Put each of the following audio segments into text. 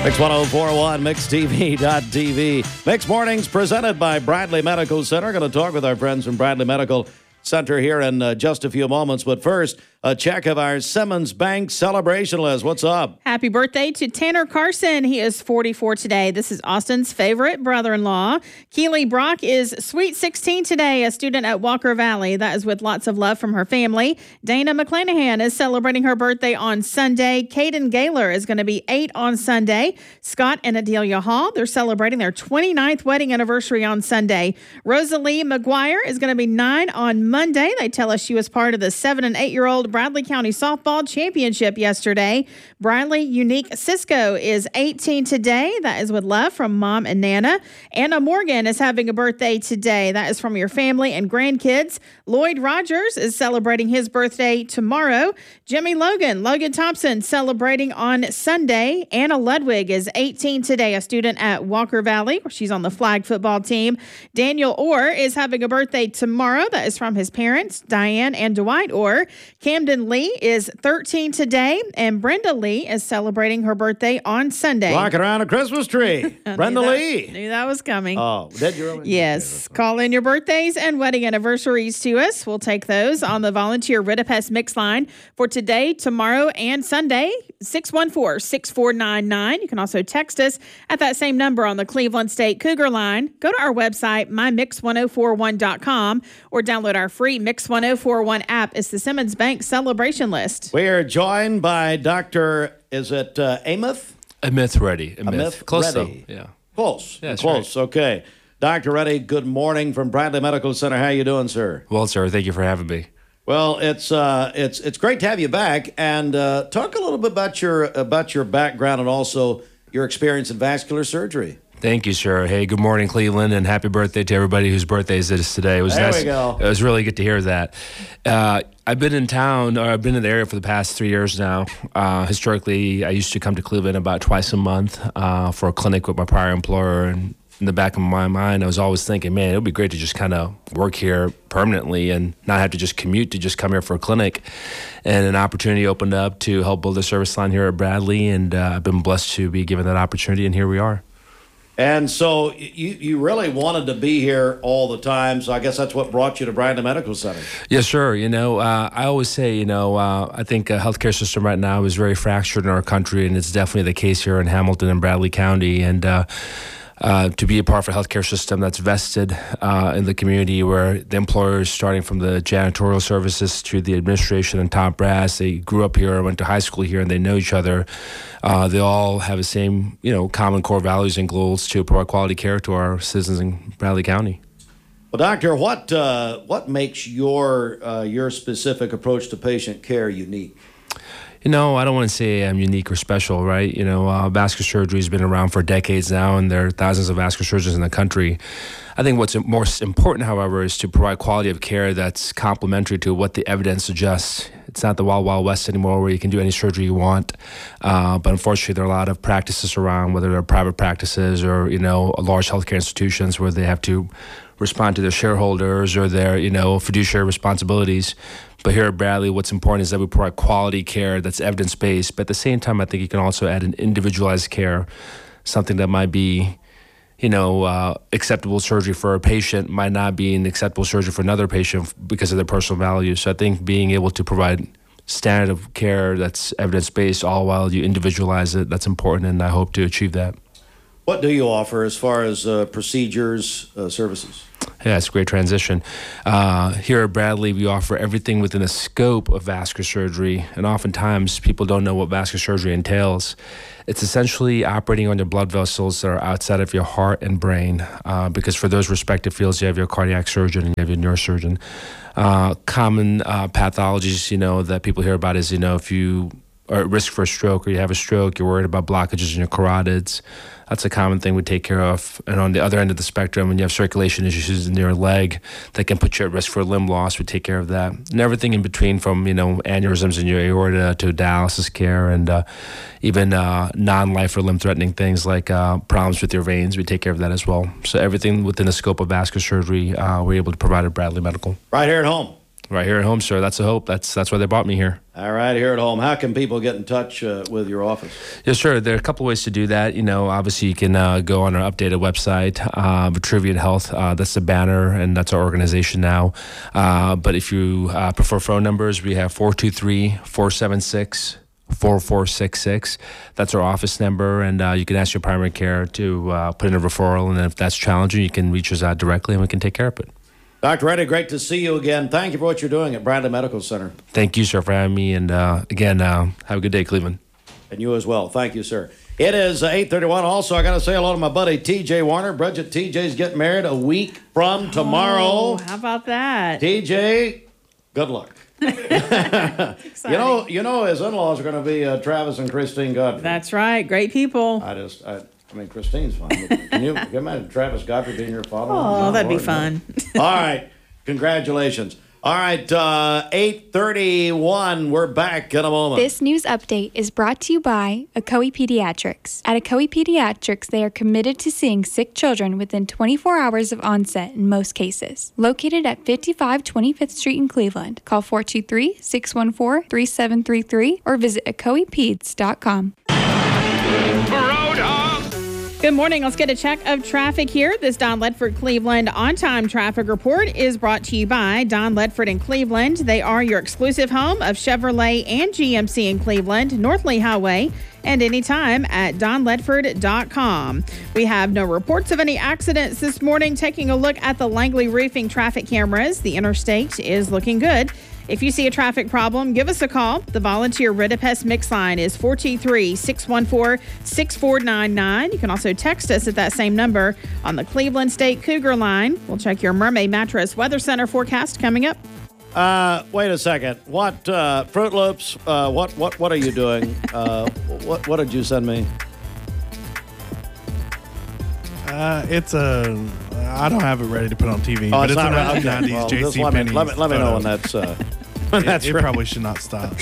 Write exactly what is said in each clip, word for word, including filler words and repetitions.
Mix one oh four point one, mix t v dot t v. Mix Mornings presented by Bradley Medical Center. Going to talk with our friends from Bradley Medical Center here in uh, just a few moments. But first, a check of our Simmons Bank celebration list. What's up? Happy birthday to Tanner Carson. He is forty-four today. This is Austin's favorite brother-in-law. Keely Brock is sweet sixteen today, a student at Walker Valley. That is with lots of love from her family. Dana McClanahan is celebrating her birthday on Sunday. Caden Gaylor is going to be eight on Sunday. Scott and Adelia Hall, they're celebrating their twenty-ninth wedding anniversary on Sunday. Rosalie McGuire is going to be nine on Monday. They tell us she was part of the seven and eight-year-old Bradley County Softball Championship yesterday. Bradley Unique Cisco is eighteen today. That is with love from Mom and Nana. Anna Morgan is having a birthday today. That is from your family and grandkids. Lloyd Rogers is celebrating his birthday tomorrow. Jimmy Logan, Logan Thompson celebrating on Sunday. Anna Ludwig is eighteen today, a student at Walker Valley. She's on the flag football team. Daniel Orr is having a birthday tomorrow. That is from his parents, Diane and Dwight Orr. Camden Lee is thirteen today, and Brenda Lee is celebrating her birthday on Sunday. Walking around a Christmas tree. Brenda knew that, Lee. Knew that was coming. Oh, did you really? Yes. Call in your birthdays and wedding anniversaries to us. We'll take those on the volunteer Ridipest mix line for today, tomorrow, and Sunday, six one four, six four nine nine. You can also text us at that same number on the Cleveland State Cougar line. Go to our website, my mix one oh four one dot com, or download our free Mix one oh four one app. It's the Simmons Bank celebration list. We are joined by Doctor, is it uh, Amith? Amith Reddy. Amith. Amith Close Reddy. though. Yeah. Close. Yeah, that's Close. right. Okay. Doctor Reddy, good morning from Bradley Medical Center. How you doing, sir? Well, sir, thank you for having me. Well, it's uh, it's it's great to have you back, and uh, talk a little bit about your about your background and also your experience in vascular surgery. Thank you, sir. Hey, good morning, Cleveland, and happy birthday to everybody whose birthdays it is today. It was There nice. we go. It was really good to hear that. Uh, I've been in town, or I've been in the area for the past three years now. Uh, historically, I used to come to Cleveland about twice a month uh, for a clinic with my prior employer. And in the back of my mind, I was always thinking, man, it would be great to just kind of work here permanently and not have to just commute to just come here for a clinic. And an opportunity opened up to help build a service line here at Bradley, and uh, I've been blessed to be given that opportunity, and here we are. And so you, you really wanted to be here all the time, so I guess that's what brought you to Bradley Medical Center. Yes, sir. You know, uh, I always say, you know, uh, I think a healthcare system right now is very fractured in our country, and it's definitely the case here in Hamilton and Bradley County. And uh, uh, to be a part of a healthcare system that's vested uh, in the community, where the employers, starting from the janitorial services to the administration and top brass, they grew up here, went to high school here, and they know each other. Uh, they all have the same, you know, common core values and goals to provide quality care to our citizens in Bradley County. Well, doctor, what uh, what makes your uh, your specific approach to patient care unique? You know, I don't want to say I'm unique or special, right? You know, uh, vascular surgery has been around for decades now, and there are thousands of vascular surgeons in the country. I think what's most important, however, is to provide quality of care that's complementary to what the evidence suggests. It's not the Wild Wild West anymore where you can do any surgery you want. Uh, but unfortunately, there are a lot of practices around, whether they're private practices or, you know, large healthcare institutions where they have to respond to their shareholders or their, you know, fiduciary responsibilities. But here at Bradley, what's important is that we provide quality care that's evidence-based. But at the same time, I think you can also add an individualized care, something that might be, you know, uh, acceptable surgery for a patient might not be an acceptable surgery for another patient because of their personal values. So I think being able to provide standard of care that's evidence-based all while you individualize it, that's important, and I hope to achieve that. What do you offer as far as uh, procedures, uh, services? Yeah, it's a great transition. Uh, here at Bradley, we offer everything within the scope of vascular surgery, and oftentimes people don't know what vascular surgery entails. It's essentially operating on your blood vessels that are outside of your heart and brain, uh, because for those respective fields, you have your cardiac surgeon and you have your neurosurgeon. Uh, common uh, pathologies, you know, that people hear about is, you know, if you are at risk for a stroke or you have a stroke, you're worried about blockages in your carotids. That's a common thing we take care of. And on the other end of the spectrum, when you have circulation issues in your leg that can put you at risk for limb loss, we take care of that. And everything in between, from, you know, aneurysms in your aorta to dialysis care, and uh, even uh, non-life or limb-threatening things like uh, problems with your veins, we take care of that as well. So everything within the scope of vascular surgery, uh, we're able to provide at Bradley Medical. Right here at home. Right here at home, sir. That's the hope. That's that's why they brought me here. All right, here at home. How can people get in touch uh, with your office? Yes, sure. There are a couple ways to do that. You know, obviously you can uh, go on our updated website, uh, Vitruvian Health. Uh, that's the banner, and that's our organization now. Uh, but if you uh, prefer phone numbers, we have four two three, four seven six, four four six six. That's our office number, and uh, you can ask your primary care to uh, put in a referral, and if that's challenging, you can reach us out directly, and we can take care of it. Doctor Reddy, great to see you again. Thank you for what you're doing at Bradley Medical Center. Thank you, sir, for having me. And uh, again, uh, have a good day, Cleveland. And you as well. Thank you, sir. It is uh, eight thirty-one. Also, I got to say hello to my buddy T J Warner. Bridget, T J's getting married a week from tomorrow. Oh, how about that? T J, good luck. you know, you know, his in-laws are going to be uh, Travis and Christine Godfrey. That's right. Great people. I just, I, I mean, Christine's fine. Can you, can you imagine Travis Godfrey being your father? Oh, no, that'd be Lord, fun. No. All right. Congratulations. All right. Uh, eight thirty-one. We're back in a moment. This news update is brought to you by Ocoee Pediatrics. At Ocoee Pediatrics, they are committed to seeing sick children within twenty-four hours of onset in most cases. Located at fifty-five twenty-fifth Street in Cleveland. Call four two three, six one four, three seven three three or visit ocoee peds dot com. Good morning. Let's get a check of traffic here. This Don Ledford Cleveland on-time traffic report is brought to you by Don Ledford in Cleveland. They are your exclusive home of Chevrolet and G M C in Cleveland, North Lee Highway, and anytime at don ledford dot com. We have no reports of any accidents this morning. Taking a look at the Langley Roofing traffic cameras, the interstate is looking good. If you see a traffic problem, give us a call. The volunteer Ridipest mix line is four two three, six one four, six four nine nine. You can also text us at that same number on the Cleveland State Cougar line. We'll check your Mermaid Mattress Weather Center forecast coming up. Uh, wait a second. What uh, Fruit Loops? Uh, what what what are you doing? Uh, what what did you send me? Uh, it's a. I don't have it ready to put on T V, Oh, but it's it's not a right. Okay. nineties Well, J just C let me Penney. let me let me know when that's uh, when that's it, it right. probably should not stop.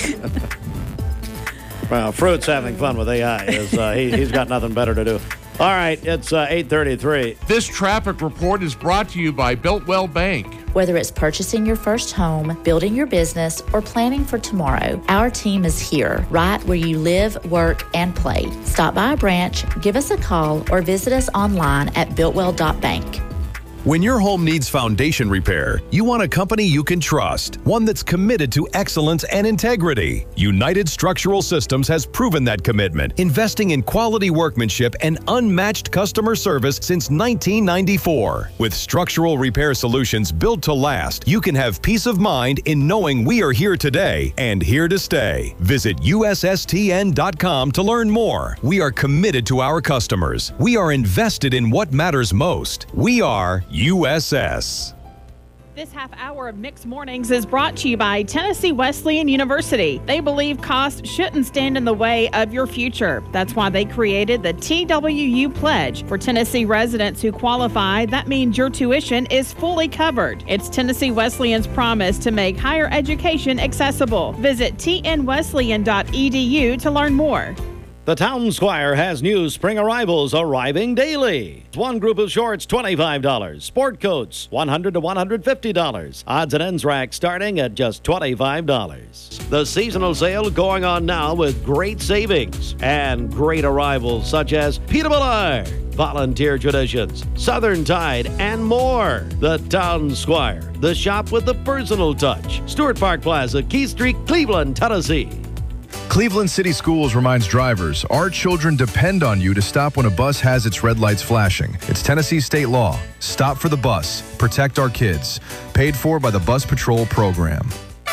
Well, Fruit's having fun with A I. Is uh, he, he's got nothing better to do. All right, it's uh, eight thirty-three. This traffic report is brought to you by Builtwell Bank. Whether it's purchasing your first home, building your business, or planning for tomorrow, our team is here, right where you live, work, and play. Stop by a branch, give us a call, or visit us online at builtwell dot bank. When your home needs foundation repair, you want a company you can trust, one that's committed to excellence and integrity. United Structural Systems has proven that commitment, investing in quality workmanship and unmatched customer service since nineteen ninety-four. With structural repair solutions built to last, you can have peace of mind in knowing we are here today and here to stay. Visit U S S T N dot com to learn more. We are committed to our customers. We are invested in what matters most. We are U S S. This half hour of Mixed Mornings is brought to you by Tennessee Wesleyan University. They believe cost shouldn't stand in the way of your future. That's why they created the T W U Pledge. For Tennessee residents who qualify, that means your tuition is fully covered. It's Tennessee Wesleyan's promise to make higher education accessible. Visit t n wesleyan dot e d u to learn more. The Town Squire has new spring arrivals arriving daily. One group of shorts, twenty-five dollars. Sport coats, one hundred dollars to one hundred fifty dollars. Odds and ends rack starting at just twenty-five dollars. The seasonal sale going on now with great savings and great arrivals such as Peter Millard, Volunteer Traditions, Southern Tide, and more. The Town Squire, the shop with the personal touch. Stewart Park Plaza, Key Street, Cleveland, Tennessee. Cleveland City Schools reminds drivers, our children depend on you to stop when a bus has its red lights flashing. It's Tennessee state law. Stop for the bus. Protect our kids. Paid for by the Bus Patrol program.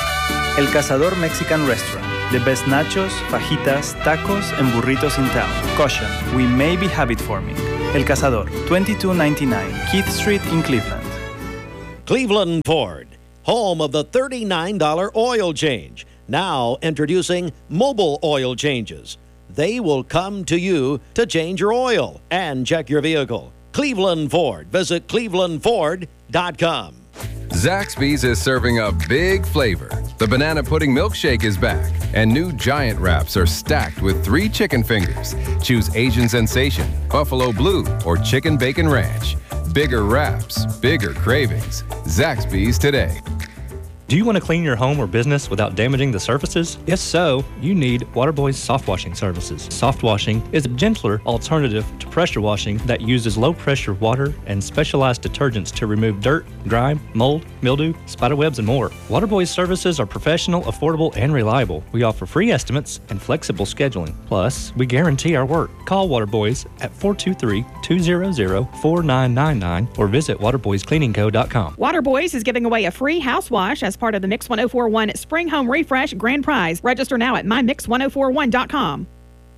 El Cazador Mexican Restaurant. The best nachos, fajitas, tacos, and burritos in town. Caution, we may be habit forming. El Cazador, twenty-two ninety-nine Keith Street in Cleveland. Cleveland Ford, home of the thirty-nine dollars oil change. Now introducing mobile oil changes. They will come to you to change your oil and check your vehicle. Cleveland Ford. Visit cleveland ford dot com. Zaxby's is serving up big flavor. The banana pudding milkshake is back, and new giant wraps are stacked with three chicken fingers. Choose Asian Sensation, Buffalo Blue, or Chicken Bacon Ranch. Bigger wraps, bigger cravings. Zaxby's today. Do you want to clean your home or business without damaging the surfaces? If so, you need Waterboy's soft washing services. Soft washing is a gentler alternative to pressure washing that uses low pressure water and specialized detergents to remove dirt, grime, mold, mildew, spiderwebs, and more. Waterboy's services are professional, affordable, and reliable. We offer free estimates and flexible scheduling. Plus, we guarantee our work. Call Waterboys at four two three, two zero zero, four nine nine nine or visit waterboys cleaning co dot com. Waterboys is giving away a free house wash as part of the Mix ten forty-one Spring Home Refresh Grand Prize. Register now at my mix ten forty-one dot com.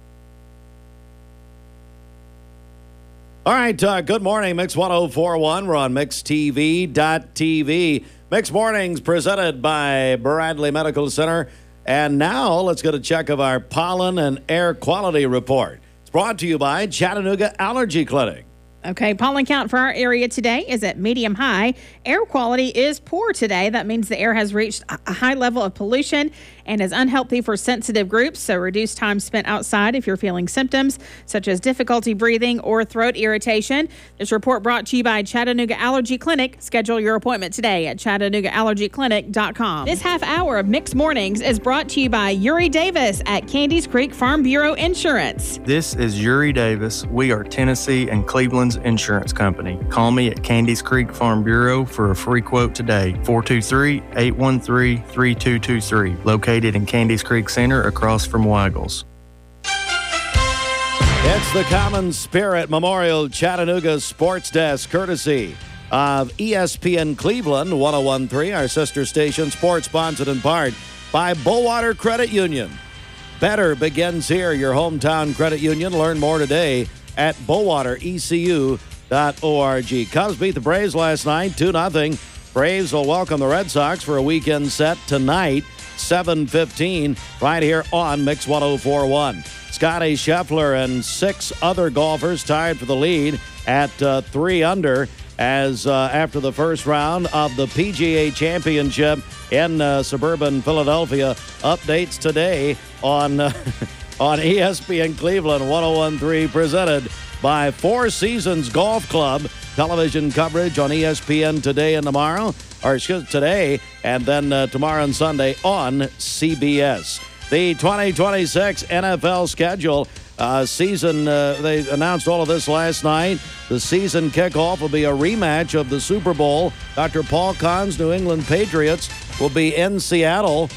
All right, uh, good morning, Mix ten forty-one. We're on mix t v dot t v. Mix Mornings presented by Bradley Medical Center. And now let's get a check of our pollen and air quality report. It's brought to you by Chattanooga Allergy Clinic. Okay, pollen count for our area today is at medium high. Air quality is poor today. That means the air has reached a high level of pollution and is unhealthy for sensitive groups, so reduce time spent outside if you're feeling symptoms such as difficulty breathing or throat irritation. This report brought to you by Chattanooga Allergy Clinic. Schedule your appointment today at chattanooga allergy clinic dot com. This half hour of Mixed Mornings is brought to you by Uri Davis at Candies Creek Farm Bureau Insurance. This is Uri Davis. We are Tennessee and Cleveland's insurance company. Call me at Candies Creek Farm Bureau for a free quote today. four two three, eight one three, three two two three. Located in Candies Creek Center across from Weigels. It's the Common Spirit Memorial Chattanooga Sports Desk, courtesy of E S P N Cleveland one oh one point three, our sister station, sports sponsored in part by Bowater Credit Union. Better begins here, your hometown credit union. Learn more today at bowater e c u dot org. Cubs beat the Braves last night, two nothing. Braves will welcome the Red Sox for a weekend set tonight, seven fifteen, right here on Mix ten forty-one. Scotty Scheffler and six other golfers tied for the lead at uh, three under as uh, after the first round of the P G A Championship in uh, suburban Philadelphia. Updates today on uh, on E S P N Cleveland one oh one point three, presented by Four Seasons Golf Club. Television coverage on E S P N today and tomorrow, or excuse today, and then uh, tomorrow and Sunday on C B S. The twenty twenty-six N F L schedule uh, season, uh, they announced all of this last night. The season kickoff will be a rematch of the Super Bowl. Doctor Paul Kahn's New England Patriots will be in Seattle.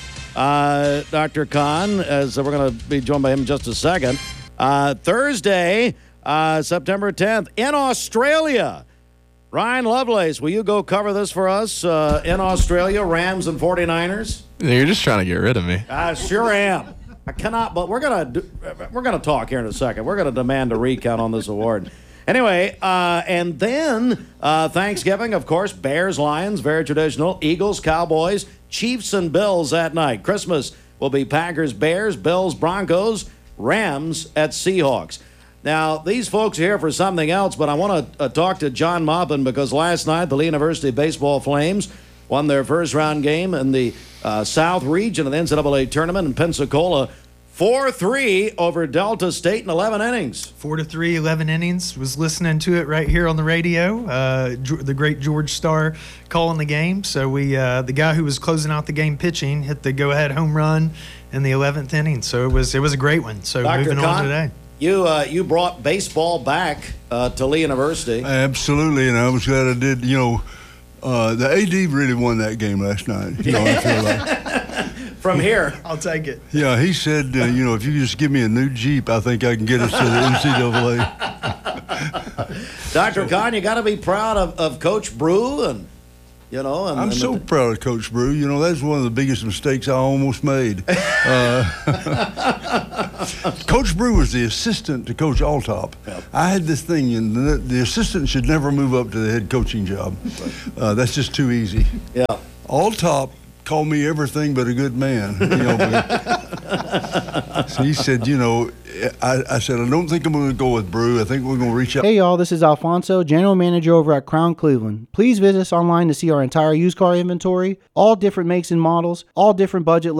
Uh, Doctor Kahn, as we're going to be joined by him in just a second. Uh, Thursday, uh, September tenth, in Australia. Ryan Lovelace, will you go cover this for us uh, in Australia, Rams and forty-niners? You're just trying to get rid of me. I sure am. I cannot, but we're gonna do, we're gonna talk here in a second. We're gonna demand a recount on this award. Anyway, uh, and then uh, Thanksgiving, of course, Bears, Lions, very traditional. Eagles, Cowboys, Chiefs, and Bills that night. Christmas will be Packers, Bears, Bills, Broncos, Rams at Seahawks. Now, these folks are here for something else, but I want to uh, talk to John Maupin because last night the Lee University Baseball Flames won their first round game in the uh, South region of the N C double A tournament in Pensacola, four three over Delta State in eleven innings. Four to three, eleven innings. Was listening to it right here on the radio. Uh, the great George Starr calling the game. So we, uh, the guy who was closing out the game pitching, hit the go-ahead home run in the eleventh inning. So it was it was a great one. So Doctor moving Kahn, on today. You uh, you brought baseball back uh, to Lee University. Absolutely, and I was glad I did. You know, uh, the A D really won that game last night. You know, I feel like. From here, I'll take it. Yeah, he said, uh, you know, if you just give me a new Jeep, I think I can get us to the N C double A. Doctor Kahn, you got to be proud of, of Coach Brew, and you know. And, I'm and so the, proud of Coach Brew. You know, that's one of the biggest mistakes I almost made. Uh, Coach Brew was the assistant to Coach Altop. Yep. I had this thing, and the, the assistant should never move up to the head coaching job. Uh, that's just too easy. Yeah. Altop called me everything but a good man. You know, but, so he said, you know, I, I said, I don't think I'm going to go with Brew. I think we're going to reach out. Hey, y'all, this is Alfonso, General Manager over at Crown Cleveland. Please visit us online to see our entire used car inventory, all different makes and models, all different budget levels.